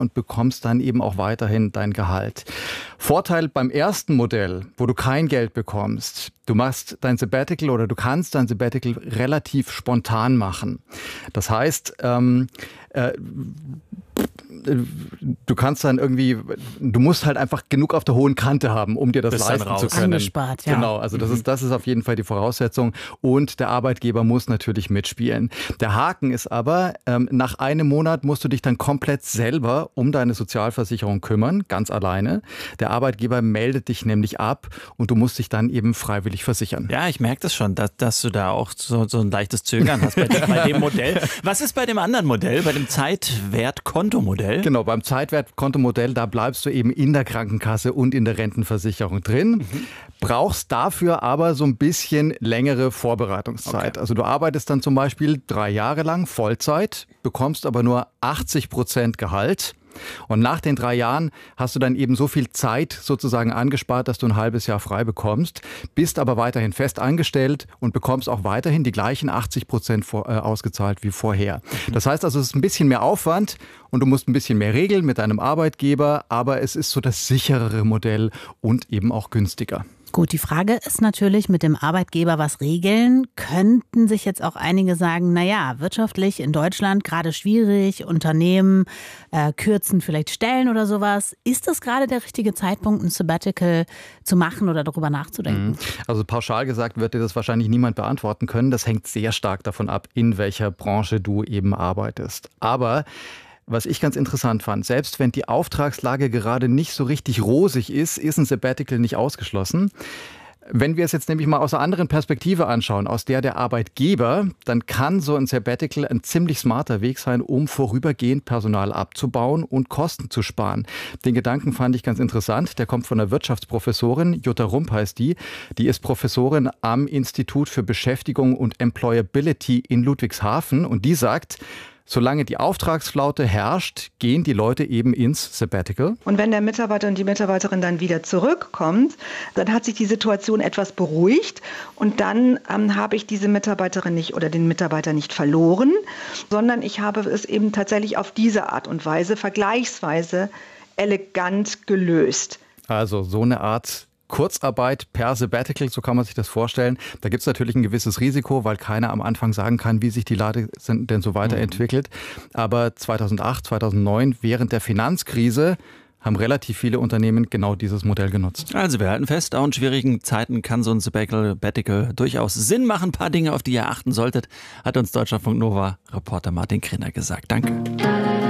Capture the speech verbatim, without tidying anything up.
und bekommst dann eben auch weiterhin dein Gehalt. Vorteil beim ersten Modell, wo du kein Geld bekommst, du machst dein Sabbatical oder du kannst dein Sabbatical relativ spontan machen. Das heißt, ähm, äh, du kannst dann irgendwie, du musst halt einfach genug auf der hohen Kante haben, um dir das Bist leisten zu können. Angespart, ja. Genau, also das Mhm. ist, das ist auf jeden Fall die Voraussetzung und der Arbeitgeber muss natürlich mitspielen. Der Haken ist aber, ähm, nach einem Monat musst du dich dann komplett selber um deine Sozialversicherung kümmern, ganz alleine. Der Arbeitgeber meldet dich nämlich ab und du musst dich dann eben freiwillig versichern. Ja, ich merke das schon, dass, dass du da auch so, so ein leichtes Zögern hast bei, bei dem Modell. Was ist bei dem anderen Modell, bei dem Zeitwertkontomodell? Genau, beim Zeitwertkontomodell, da bleibst du eben in der Krankenkasse und in der Rentenversicherung drin. Mhm. Brauchst dafür aber so ein bisschen längere Vorbereitungszeit. Okay. Also du arbeitest dann zum Beispiel drei Jahre lang Vollzeit, bekommst aber nur achtzig Prozent Gehalt. Und nach den drei Jahren hast du dann eben so viel Zeit sozusagen angespart, dass du ein halbes Jahr frei bekommst, bist aber weiterhin fest angestellt und bekommst auch weiterhin die gleichen achtzig Prozent vor, äh, ausgezahlt wie vorher. Das heißt also, es ist ein bisschen mehr Aufwand und du musst ein bisschen mehr regeln mit deinem Arbeitgeber, aber es ist so das sicherere Modell und eben auch günstiger. Gut, die Frage ist natürlich mit dem Arbeitgeber was regeln. Könnten sich jetzt auch einige sagen, naja, wirtschaftlich in Deutschland gerade schwierig, Unternehmen äh, kürzen vielleicht Stellen oder sowas. Ist das gerade der richtige Zeitpunkt, ein Sabbatical zu machen oder darüber nachzudenken? Also pauschal gesagt wird dir das wahrscheinlich niemand beantworten können. Das hängt sehr stark davon ab, in welcher Branche du eben arbeitest. Aber was ich ganz interessant fand, selbst wenn die Auftragslage gerade nicht so richtig rosig ist, ist ein Sabbatical nicht ausgeschlossen. Wenn wir es jetzt nämlich mal aus einer anderen Perspektive anschauen, aus der der Arbeitgeber, dann kann so ein Sabbatical ein ziemlich smarter Weg sein, um vorübergehend Personal abzubauen und Kosten zu sparen. Den Gedanken fand ich ganz interessant. Der kommt von einer Wirtschaftsprofessorin, Jutta Rump heißt die. Die ist Professorin am Institut für Beschäftigung und Employability in Ludwigshafen und die sagt, solange die Auftragsflaute herrscht, gehen die Leute eben ins Sabbatical. Und wenn der Mitarbeiter und die Mitarbeiterin dann wieder zurückkommt, dann hat sich die Situation etwas beruhigt und dann ähm, habe ich diese Mitarbeiterin nicht oder den Mitarbeiter nicht verloren, sondern ich habe es eben tatsächlich auf diese Art und Weise vergleichsweise elegant gelöst. Also so eine Art Kurzarbeit per Sabbatical, so kann man sich das vorstellen. Da gibt es natürlich ein gewisses Risiko, weil keiner am Anfang sagen kann, wie sich die Lage denn so weiterentwickelt. Aber zweitausendacht, zweitausendneun, während der Finanzkrise, haben relativ viele Unternehmen genau dieses Modell genutzt. Also wir halten fest, auch in schwierigen Zeiten kann so ein Sabbatical durchaus Sinn machen. Ein paar Dinge, auf die ihr achten solltet, hat uns Deutschlandfunk Nova Reporter Martin Krenner gesagt. Danke.